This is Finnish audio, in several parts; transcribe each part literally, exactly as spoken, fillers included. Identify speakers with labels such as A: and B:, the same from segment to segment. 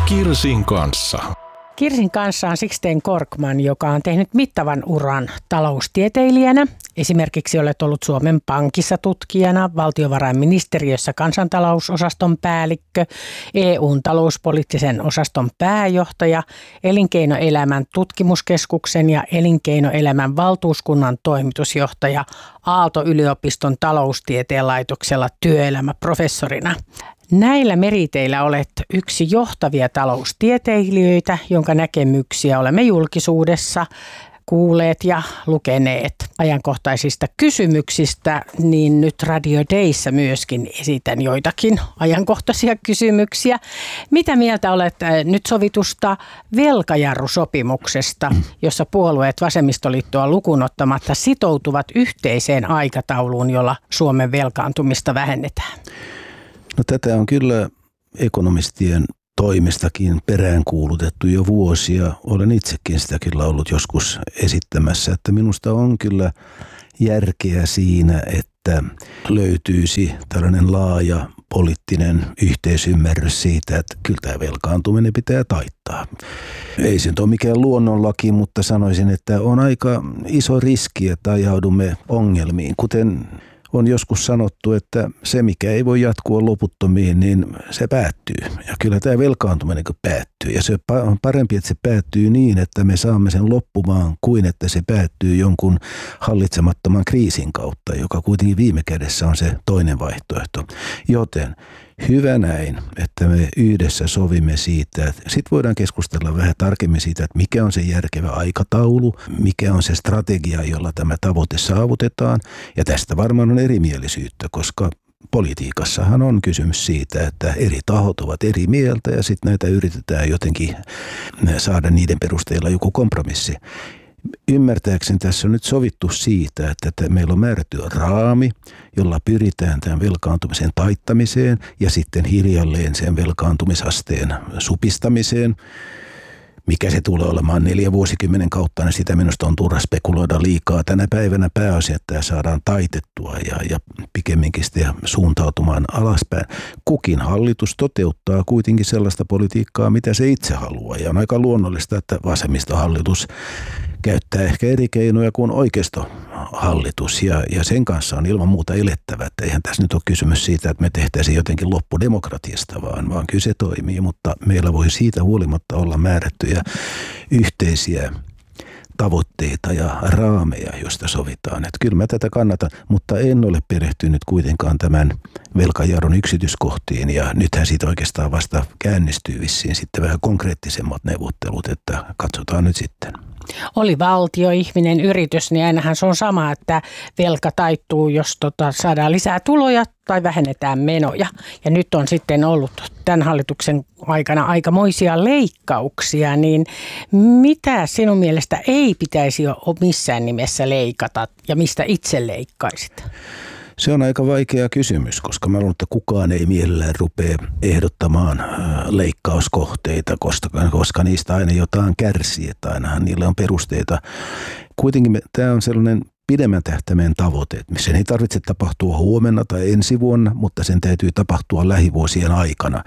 A: Kirsin kanssa.
B: Kirsin kanssa on Sixten Korkman, joka on tehnyt mittavan uran taloustieteilijänä. Esimerkiksi olet ollut Suomen Pankissa tutkijana, valtiovarainministeriössä kansantalousosaston päällikkö, E U:n talouspoliittisen osaston pääjohtaja, elinkeinoelämän tutkimuskeskuksen ja elinkeinoelämän valtuuskunnan toimitusjohtaja Aalto-yliopiston taloustieteen laitoksella työelämäprofessorina. Näillä meriteillä olet yksi johtavia taloustieteilijöitä, jonka näkemyksiä olemme julkisuudessa kuulleet ja lukeneet ajankohtaisista kysymyksistä, niin nyt Radio Dayssä myöskin esitän joitakin ajankohtaisia kysymyksiä. Mitä mieltä olet nyt sovitusta velkajarrusopimuksesta, jossa puolueet vasemmistoliittoa lukuun ottamatta sitoutuvat yhteiseen aikatauluun, jolla Suomen velkaantumista vähennetään?
C: No, tätä on kyllä ekonomistien toimestakin peräänkuulutettu jo vuosia. Olen itsekin sitä kyllä ollut joskus esittämässä, että minusta on kyllä järkeä siinä, että löytyisi tällainen laaja poliittinen yhteisymmärrys siitä, että kyllä tämä velkaantuminen pitää taittaa. Ei se nyt ole mikään luonnonlaki, mutta sanoisin, että on aika iso riski, että ajaudumme ongelmiin, kuten on joskus sanottu, että se mikä ei voi jatkua loputtomiin, niin se päättyy. Ja kyllä tämä velkaantuminen päättyy. Ja se on parempi, että se päättyy niin, että me saamme sen loppumaan, kuin että se päättyy jonkun hallitsemattoman kriisin kautta, joka kuitenkin viime kädessä on se toinen vaihtoehto. Joten hyvä näin, että me yhdessä sovimme siitä. Sitten voidaan keskustella vähän tarkemmin siitä, että mikä on se järkevä aikataulu, mikä on se strategia, jolla tämä tavoite saavutetaan. Ja tästä varmaan on erimielisyyttä, koska politiikassahan on kysymys siitä, että eri tahot ovat eri mieltä ja sitten näitä yritetään jotenkin saada niiden perusteella joku kompromissi. Ymmärtääkseni tässä on nyt sovittu siitä, että meillä on määrätty raami, jolla pyritään tämän velkaantumisen taittamiseen ja sitten hiljalleen sen velkaantumisasteen supistamiseen. Mikä se tulee olemaan neljä vuosikymmenen kautta, niin sitä minusta on turha spekuloida liikaa. Tänä päivänä pääasia, että tämä saadaan taitettua ja, ja pikemminkin sitä suuntautumaan alaspäin. Kukin hallitus toteuttaa kuitenkin sellaista politiikkaa, mitä se itse haluaa. Ja on aika luonnollista, että vasemmistohallitus käyttää ehkä eri keinoja kuin oikeistohallitus, ja, ja sen kanssa on ilman muuta elettävä. Että eihän tässä nyt ole kysymys siitä, että me tehtäisiin jotenkin loppu demokratiasta, vaan, vaan kyllä se toimii, mutta meillä voi siitä huolimatta olla määrättyjä yhteisiä tavoitteita ja raameja, joista sovitaan. Että kyllä mä tätä kannatan, mutta en ole perehtynyt kuitenkaan tämän velkajarrun yksityiskohtiin, ja nythän siitä oikeastaan vasta käynnistyy vissiin sitten vähän konkreettisemmat neuvottelut, että katsotaan nyt sitten.
B: Oli valtio, ihminen, yritys, niin ainahan se on sama, että velka taittuu, jos tota saadaan lisää tuloja tai vähennetään menoja. Ja nyt on sitten ollut tämän hallituksen aikana aikamoisia leikkauksia, niin mitä sinun mielestä ei pitäisi jo missään nimessä leikata ja mistä itse leikkaisit?
C: Se on aika vaikea kysymys, koska mä luulen, että kukaan ei mielellään rupea ehdottamaan leikkauskohteita, koska, koska niistä aina jotain kärsii, että ainahan niille on perusteita. Kuitenkin tämä on sellainen pidemmän tähtäimen tavoite, että sen ei tarvitse tapahtua huomenna tai ensi vuonna, mutta sen täytyy tapahtua lähivuosien aikana.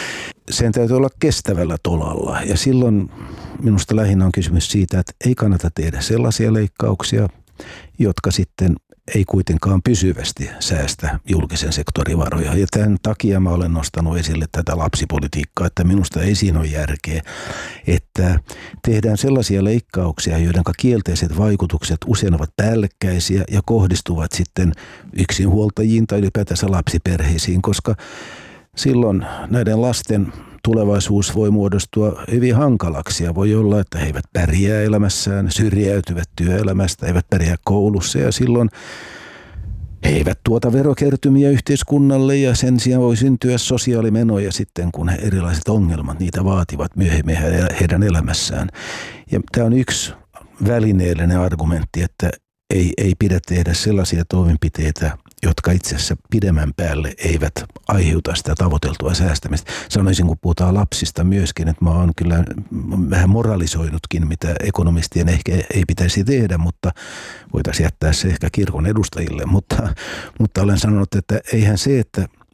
C: Sen täytyy olla kestävällä tolalla, ja silloin minusta lähinnä on kysymys siitä, että ei kannata tehdä sellaisia leikkauksia, jotka sitten ei kuitenkaan pysyvästi säästä julkisen sektorin varoja. Ja tämän takia mä olen nostanut esille tätä lapsipolitiikkaa, että minusta ei siinä ole järkeä, että tehdään sellaisia leikkauksia, joiden kielteiset vaikutukset usein ovat päällekkäisiä ja kohdistuvat sitten yksinhuoltajiin tai ylipäätänsä lapsiperheisiin, koska silloin näiden lasten tulevaisuus voi muodostua hyvin hankalaksi ja voi olla, että he eivät pärjää elämässään, syrjäytyvät työelämästä, eivät pärjää koulussa ja silloin he eivät tuota verokertymiä yhteiskunnalle ja sen sijaan voi syntyä sosiaalimenoja sitten, kun erilaiset ongelmat niitä vaativat myöhemmin heidän elämässään. Ja tämä on yksi välineellinen argumentti, että ei, ei pidä tehdä sellaisia toimenpiteitä, jotka itse asiassa pidemmän päälle eivät aiheuta sitä tavoiteltua säästämistä. Sanoisin, kun puhutaan lapsista myöskin, että mä oon kyllä vähän moralisoinutkin, mitä ekonomistien ehkä ei pitäisi tehdä, mutta voitaisiin jättää se ehkä kirkon edustajille. Mutta, mutta olen sanonut, että eihän se, että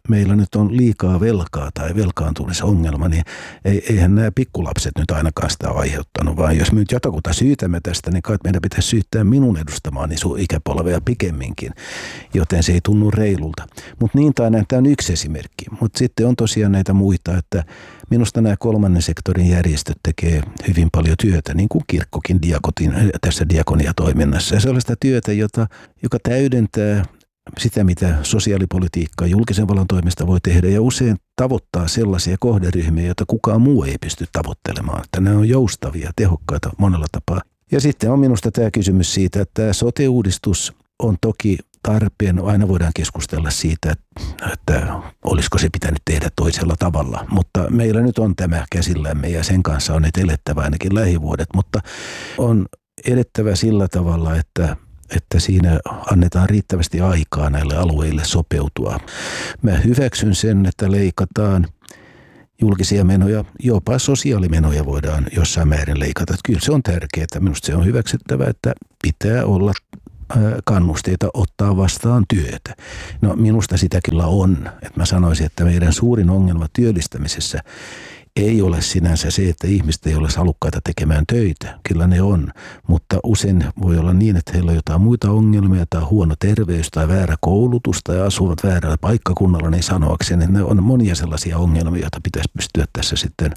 C: meillä nyt on liikaa velkaa tai velkaantumisongelma, niin eihän nämä pikkulapset nyt ainakaan sitä aiheuttanut, vaan jos me nyt jotakuta syytämme tästä, niin kai meidän pitäisi syyttää minun edustamaani sun ikäpolvea pikemminkin, joten se ei tunnu reilulta. Mutta niin tai näin, tämä on yksi esimerkki, mutta sitten on tosiaan näitä muita, että minusta nämä kolmannen sektorin järjestöt tekee hyvin paljon työtä, niin kuin kirkkokin diakotin, tässä diakoniatoiminnassa. Ja sellaista työtä, jota, joka täydentää sitä, mitä sosiaalipolitiikka julkisen vallan toimesta voi tehdä, ja usein tavoittaa sellaisia kohderyhmiä, joita kukaan muu ei pysty tavoittelemaan. Että nämä on joustavia, tehokkaita monella tapaa. Ja sitten on minusta tämä kysymys siitä, että tämä sote-uudistus on toki tarpeen. Aina voidaan keskustella siitä, että olisiko se pitänyt tehdä toisella tavalla, mutta meillä nyt on tämä käsillämme ja sen kanssa on nyt elettävä ainakin lähivuodet, mutta on edettävä sillä tavalla, että että siinä annetaan riittävästi aikaa näille alueille sopeutua. Mä hyväksyn sen, että leikataan julkisia menoja, jopa sosiaalimenoja voidaan jossain määrin leikata. Kyllä se on tärkeää. Minusta se on hyväksyttävä, että pitää olla kannusteita ottaa vastaan työtä. No minusta sitä kyllä on. Että mä sanoisin, että meidän suurin ongelma työllistämisessä ei ole sinänsä se, että ihmiset ei ole halukkaita tekemään töitä. Kyllä ne on, mutta usein voi olla niin, että heillä on jotain muita ongelmia tai huono terveys tai väärä koulutus tai asuvat väärällä paikkakunnalla, niin sanoakseni, että ne on monia sellaisia ongelmia, joita pitäisi pystyä tässä sitten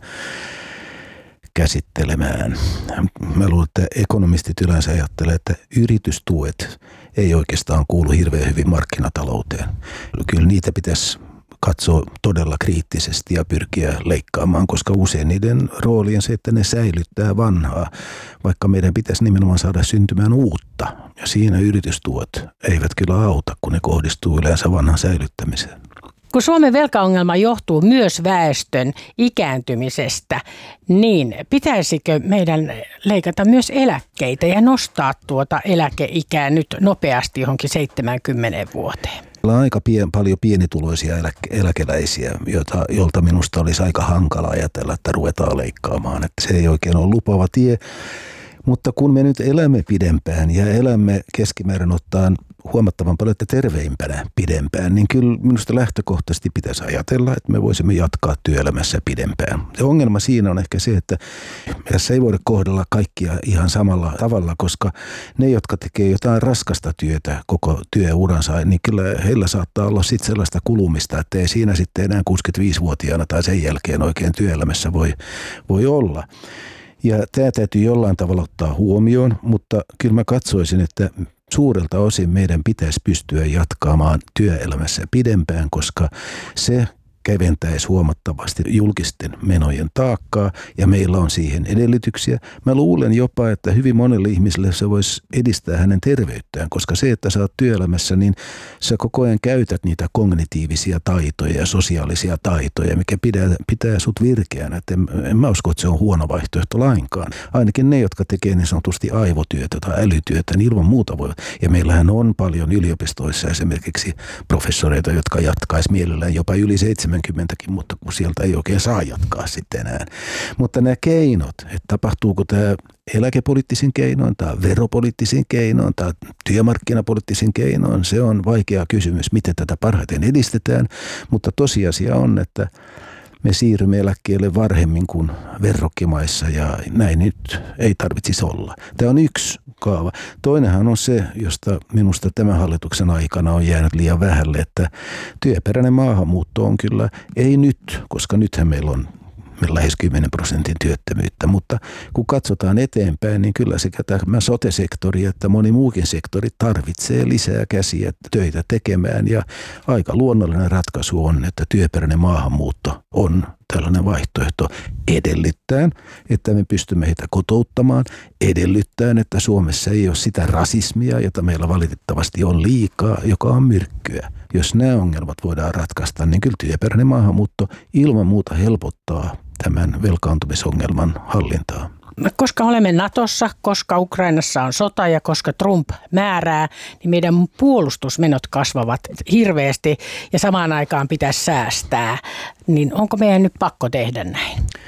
C: käsittelemään. Mä luulen, että ekonomistit yleensä ajattelee, että yritystuet ei oikeastaan kuulu hirveän hyvin markkinatalouteen. Kyllä niitä pitäisi katsoa todella kriittisesti ja pyrkiä leikkaamaan, koska usein niiden rooli on se, että ne säilyttää vanhaa, vaikka meidän pitäisi nimenomaan saada syntymään uutta. Ja siinä yritystuot eivät kyllä auta, kun ne kohdistuu yleensä vanhan säilyttämiseen.
B: Kun Suomen velkaongelma johtuu myös väestön ikääntymisestä, niin pitäisikö meidän leikata myös eläkkeitä ja nostaa tuota eläkeikää nyt nopeasti johonkin seitsemäänkymmeneen vuoteen?
C: Meillä on aika pien, paljon pienituloisia eläke, eläkeläisiä, joita, jolta minusta olisi aika hankala ajatella, että ruvetaan leikkaamaan. Että se ei oikein ole lupaava tie. Mutta kun me nyt elämme pidempään ja elämme keskimäärin ottaen huomattavan paljon että terveimpänä pidempään, niin kyllä minusta lähtökohtaisesti pitäisi ajatella, että me voisimme jatkaa työelämässä pidempään. Ja ongelma siinä on ehkä se, että tässä ei voida kohdella kaikkia ihan samalla tavalla, koska ne, jotka tekee jotain raskasta työtä koko työuransa, niin kyllä heillä saattaa olla sitten sellaista kulumista, että ei siinä sitten enää kuusikymmentäviisivuotiaana tai sen jälkeen oikein työelämässä voi, voi olla. Ja tämä täytyy jollain tavalla ottaa huomioon, mutta kyllä mä katsoisin, että suurelta osin meidän pitäisi pystyä jatkamaan työelämässä pidempään, koska se keventäisi huomattavasti julkisten menojen taakkaa ja meillä on siihen edellytyksiä. Mä luulen jopa, että hyvin monelle ihmiselle se voisi edistää hänen terveyttään, koska se, että sä oot työelämässä, niin sä koko ajan käytät niitä kognitiivisia taitoja ja sosiaalisia taitoja, mikä pitää, pitää sut virkeänä. Et en, en mä usko, että se on huono vaihtoehto lainkaan. Ainakin ne, jotka tekee niin sanotusti aivotyötä tai älytyötä, niin ilman muuta voivat. Ja meillähän on paljon yliopistoissa esimerkiksi professoreita, jotka jatkaisi mielellään jopa yli seitsemänkymmentäkin, mutta kun sieltä ei oikein saa jatkaa sitten enää. Mutta nämä keinot, että tapahtuuko tämä eläkepoliittisin keinoin tai veropoliittisin keinoin tai työmarkkinapoliittisin keinoin, se on vaikea kysymys, miten tätä parhaiten edistetään, mutta tosiasia on, että me siirrymme eläkkeelle varhemmin kuin verrokkimaissa ja näin nyt ei tarvitsisi olla. Tämä on yksi kaava. Toinenhan on se, josta minusta tämän hallituksen aikana on jäänyt liian vähälle, että työperäinen maahanmuutto on kyllä, ei nyt, koska nythän meillä on lähes kymmenen prosentin työttömyyttä, mutta kun katsotaan eteenpäin, niin kyllä sekä tämä sote-sektori että moni muukin sektori tarvitsee lisää käsiä töitä tekemään ja aika luonnollinen ratkaisu on, että työperäinen maahanmuutto on tällainen vaihtoehto edellyttäen, että me pystymme heitä kotouttamaan, edellyttäen, että Suomessa ei ole sitä rasismia, jota meillä valitettavasti on liikaa, joka on myrkkyä. Jos nämä ongelmat voidaan ratkaista, niin kyllä työperäinen maahanmuutto ilman muuta helpottaa tämän velkaantumisongelman hallintaa.
B: Koska olemme Natossa, koska Ukrainassa on sota ja koska Trump määrää, niin meidän puolustusmenot kasvavat hirveästi ja samaan aikaan pitäisi säästää. Niin onko meidän nyt pakko tehdä näin?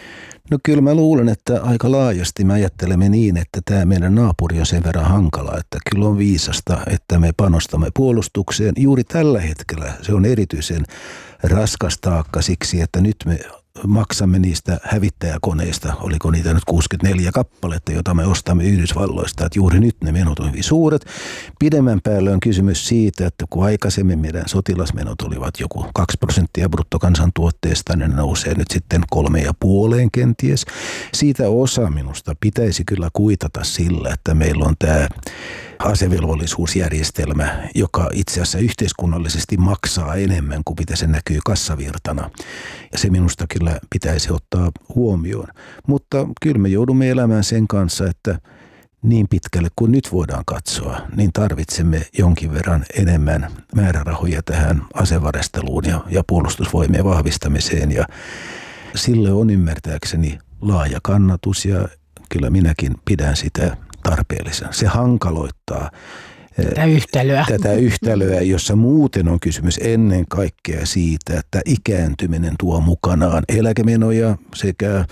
C: No kyllä mä luulen, että aika laajasti me ajattelemme niin, että tämä meidän naapuri on sen verran hankala, että kyllä on viisasta, että me panostamme puolustukseen. Juuri tällä hetkellä se on erityisen raskas taakka siksi, että nyt me maksamme niistä hävittäjäkoneista, oliko niitä nyt kuusikymmentäneljä kappaletta, jota me ostamme Yhdysvalloista, että juuri nyt ne menot on hyvin suuret. Pidemmän päälle on kysymys siitä, että kun aikaisemmin meidän sotilasmenot olivat joku kaksi prosenttia bruttokansantuotteesta, ne nousee nyt sitten kolme ja puoleen kenties. Siitä osa minusta pitäisi kyllä kuitata sillä, että meillä on tämä asevelvollisuusjärjestelmä, joka itse asiassa yhteiskunnallisesti maksaa enemmän kuin mitä se näkyy kassavirtana. Ja se minusta kyllä pitäisi ottaa huomioon. Mutta kyllä me joudumme elämään sen kanssa, että niin pitkälle kuin nyt voidaan katsoa, niin tarvitsemme jonkin verran enemmän määrärahoja tähän asevarasteluun ja, ja puolustusvoimien vahvistamiseen. Ja sille on ymmärtääkseni laaja kannatus ja kyllä minäkin pidän sitä tarpeellisena. Se hankaloittaa
B: tätä yhtälöä.
C: tätä yhtälöä, jossa muuten on kysymys ennen kaikkea siitä, että ikääntyminen tuo mukanaan eläkemenoja sekä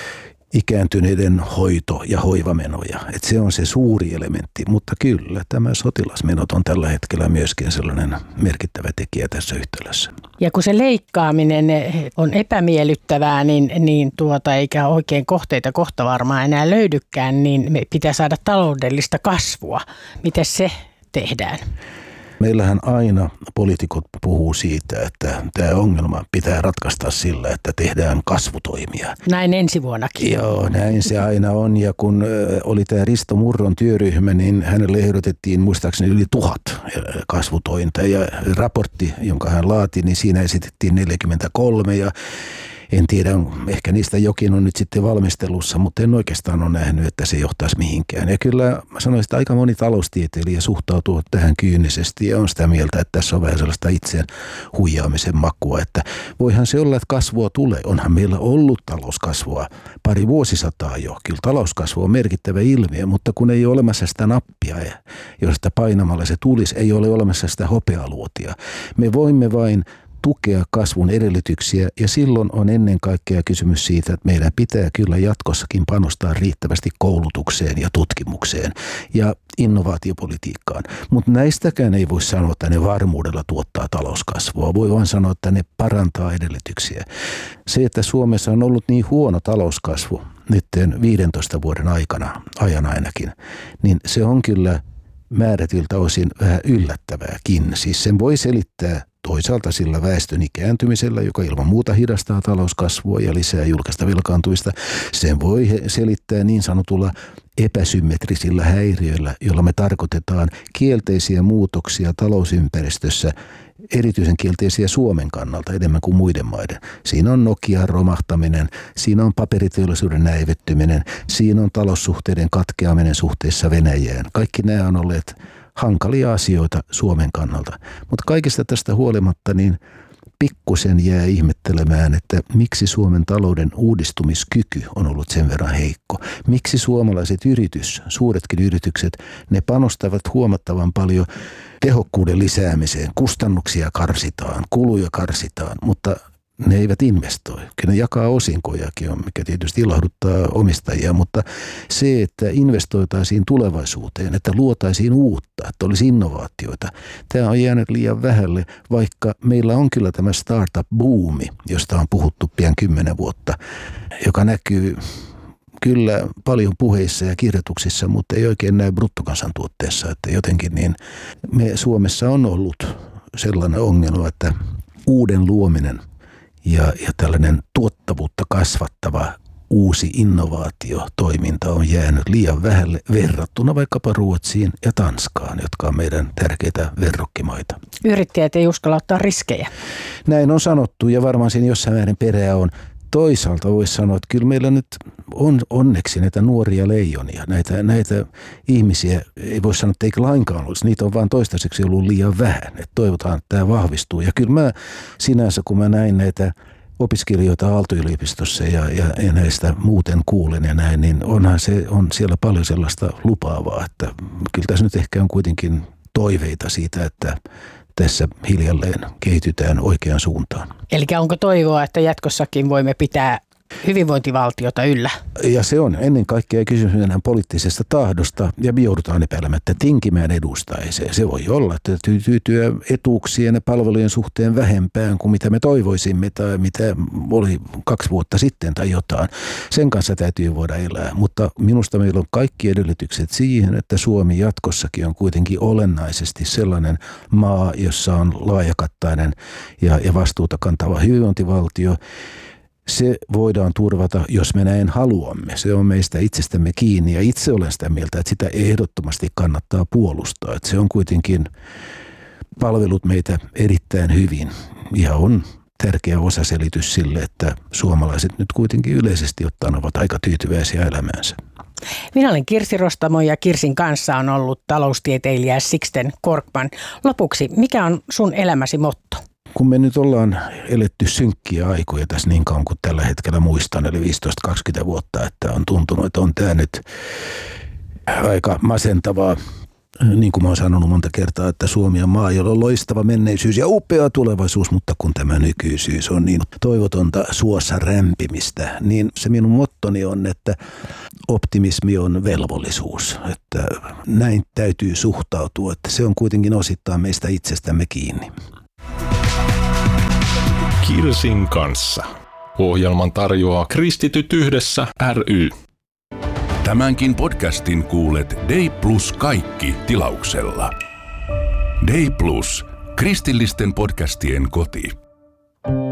C: ikääntyneiden hoito- ja hoivamenoja. Et se on se suuri elementti, mutta kyllä tämä sotilasmenot on tällä hetkellä myöskin sellainen merkittävä tekijä tässä yhtälössä.
B: Ja kun se leikkaaminen on epämiellyttävää, niin, niin tuota, eikä oikein kohteita kohta varmaan enää löydykään, niin me pitää saada taloudellista kasvua. Miten se tehdään?
C: Meillähän aina poliitikot puhuu siitä, että tämä ongelma pitää ratkaista sillä, että tehdään kasvutoimia.
B: Näin ensi vuonnakin.
C: Joo, näin se aina on. Ja kun oli tämä Risto Murron työryhmä, niin hänelle ehdotettiin muistaakseni yli tuhat kasvutointa. Ja raportti, jonka hän laati, niin siinä esitettiin neljäkymmentäkolme ja en tiedä, ehkä niistä jokin on nyt sitten valmistelussa, mutta en oikeastaan ole nähnyt, että se johtaisi mihinkään. Ja kyllä mä sanoisin, että aika moni taloustieteilijä suhtautuu tähän kyynisesti ja on sitä mieltä, että tässä on vähän sellaista itseen huijaamisen makua. Että voihan se olla, että kasvua tulee. Onhan meillä ollut talouskasvua pari vuosisataa jo. Kyllä talouskasvu on merkittävä ilmiö, mutta kun ei ole olemassa sitä nappia, josta painamalla se tulisi, ei ole olemassa sitä hopealuotia. Me voimme vain tukea kasvun edellytyksiä ja silloin on ennen kaikkea kysymys siitä, että meidän pitää kyllä jatkossakin panostaa riittävästi koulutukseen ja tutkimukseen ja innovaatiopolitiikkaan. Mutta näistäkään ei voi sanoa, että ne varmuudella tuottaa talouskasvua. Voi vain sanoa, että ne parantaa edellytyksiä. Se, että Suomessa on ollut niin huono talouskasvu nyt viidentoista vuoden aikana, ajan ainakin, niin se on kyllä määrätyltä osin vähän yllättävääkin. Siis sen voi selittää toisaalta sillä väestön ikääntymisellä, joka ilman muuta hidastaa talouskasvua ja lisää julkista velkaantuista. Sen voi selittää niin sanotulla epäsymmetrisillä häiriöillä, jolla me tarkoitetaan kielteisiä muutoksia talousympäristössä, erityisen kielteisiä Suomen kannalta enemmän kuin muiden maiden. Siinä on Nokian romahtaminen, siinä on paperiteollisuuden näivettyminen, siinä on taloussuhteiden katkeaminen suhteessa Venäjään. Kaikki nämä on olleet hankalia asioita Suomen kannalta. Mutta kaikesta tästä huolimatta niin pikkusen jää ihmettelemään, että miksi Suomen talouden uudistumiskyky on ollut sen verran heikko. Miksi suomalaiset yritys, suuretkin yritykset, ne panostavat huomattavan paljon tehokkuuden lisäämiseen, kustannuksia karsitaan, kuluja karsitaan, mutta ne eivät investoi. Kyllä ne jakaa osinkojakin, mikä tietysti ilahduttaa omistajia, mutta se, että investoitaisiin tulevaisuuteen, että luotaisiin uutta, että olisi innovaatioita, tämä on jäänyt liian vähälle, vaikka meillä on kyllä tämä startup-buumi, josta on puhuttu pian kymmenen vuotta, joka näkyy kyllä paljon puheissa ja kirjoituksissa, mutta ei oikein näy bruttokansantuotteessa, että jotenkin niin me Suomessa on ollut sellainen ongelma, että uuden luominen Ja, ja tällainen tuottavuutta kasvattava uusi innovaatiotoiminta on jäänyt liian vähälle verrattuna vaikkapa Ruotsiin ja Tanskaan, jotka on meidän tärkeitä verrokkimaita.
B: Yrittäjät ei uskalla ottaa riskejä.
C: Näin on sanottu ja varmaan siinä jossain määrin perää on. Toisaalta voisi sanoa, että kyllä meillä nyt on onneksi näitä nuoria leijonia, näitä, näitä ihmisiä, ei voi sanoa, että eikä lainkaan olisi, niitä on vaan toistaiseksi ollut liian vähän, että toivotaan, että tämä vahvistuu. Ja kyllä mä sinänsä, kun mä näin näitä opiskelijoita Aalto-yliopistossa ja, ja, ja näistä muuten kuulen ja näin, niin onhan se, on siellä paljon sellaista lupaavaa, että kyllä tässä nyt ehkä on kuitenkin toiveita siitä, että tässä hiljalleen kehitytään oikeaan suuntaan.
B: Eli onko toivoa, että jatkossakin voimme pitää hyvinvointivaltiota yllä.
C: Ja se on ennen kaikkea kysymys meidän poliittisesta tahdosta, ja me joudutaan epäilemättä tinkimään edusta. Se, se voi olla, että tyytyä etuuksien ja palvelujen suhteen vähempään kuin mitä me toivoisimme tai mitä oli kaksi vuotta sitten tai jotain. Sen kanssa täytyy voida elää, mutta minusta meillä on kaikki edellytykset siihen, että Suomi jatkossakin on kuitenkin olennaisesti sellainen maa, jossa on laajakattainen ja, ja vastuuta kantava hyvinvointivaltio. Se voidaan turvata, jos me näin haluamme. Se on meistä itsestämme kiinni, ja itse olen sitä mieltä, että sitä ehdottomasti kannattaa puolustaa. Että se on kuitenkin palvelut meitä erittäin hyvin ja on tärkeä osaselitys sille, että suomalaiset nyt kuitenkin yleisesti ottaen ovat aika tyytyväisiä elämäänsä.
B: Minä olen Kirsi Rostamo ja Kirsin kanssa on ollut taloustieteilijä Sixten Korkman. Lopuksi, mikä on sun elämäsi motto?
C: Kun me nyt ollaan eletty synkkiä aikoja tässä niin kauan kuin tällä hetkellä muistan, eli viisitoista kaksikymmentä vuotta, että on tuntunut, että on tämä nyt aika masentavaa. Niin kuin mä oon sanonut monta kertaa, että Suomi on maa, jolla on loistava menneisyys ja upea tulevaisuus, mutta kun tämä nykyisyys on niin toivotonta suossa rämpimistä, niin se minun mottoni on, että optimismi on velvollisuus. Että näin täytyy suhtautua, että se on kuitenkin osittain meistä itsestämme kiinni.
A: Kirsin kanssa. Ohjelman tarjoaa Kristityt yhdessä ry.
D: Tämänkin podcastin kuulet Day Plus kaikki tilauksella. Day Plus, kristillisten podcastien koti.